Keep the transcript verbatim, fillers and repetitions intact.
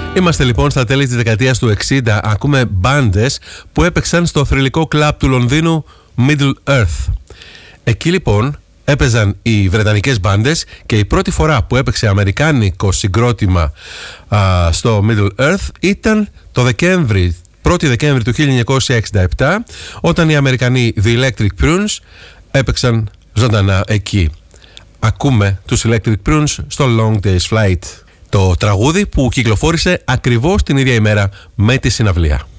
Είμαστε λοιπόν στα τέλη της δεκαετίας του εξήντα. Ακούμε μπάντες που έπαιξαν στο θρυλικό κλαμπ του Λονδίνου Middle Earth. Εκεί λοιπόν έπαιζαν οι βρετανικές μπάντες και η πρώτη φορά που έπαιξε αμερικάνικο συγκρότημα α, στο Middle Earth ήταν το Δεκέμβρη, πρώτη Δεκέμβρη του χίλια εννιακόσια εξήντα επτά, όταν οι Αμερικανοί The Electric Prunes έπαιξαν ζωντανά εκεί. Ακούμε τους Electric Prunes στο Long Day's Flight, το τραγούδι που κυκλοφόρησε ακριβώς την ίδια ημέρα με τη συναυλία.